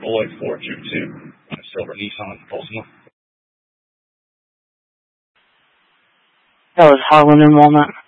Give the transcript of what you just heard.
Lloyd 422 on a silver Nissan Altima. That was Harlan and Walnut.